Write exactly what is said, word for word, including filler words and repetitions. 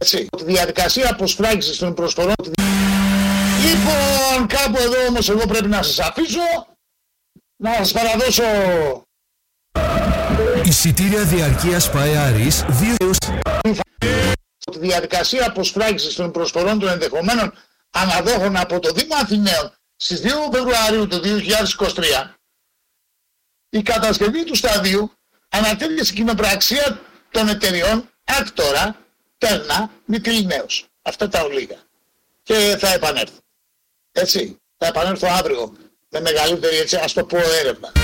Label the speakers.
Speaker 1: Έτσι. Τη διαδικασία αποσφράγισης των προσφορών. Λοιπόν, κάπου εδώ όμως εγώ πρέπει να σας αφήσω. Να σας παραδώσω
Speaker 2: εισιτήρια διαρκείας ΠΑΕ-Άρης δύο έως...
Speaker 1: Τη διαδικασία αποσφράγισης των προσφορών των ενδεχομένων αναδόχων από το Δήμο Αθηναίων στις δύο Φεβρουαρίου του δύο χιλιάδες είκοσι τρία, η κατασκευή του σταδίου ανατέθηκε στην κοινοπραξία των εταιριών Άκτορα, Τέρνα, Μυτιληναίος. Αυτά τα ολίγα. Και θα επανέλθω. Έτσι, θα επανέλθω αύριο με μεγαλύτερη, έτσι, ας το πω, έρευνα.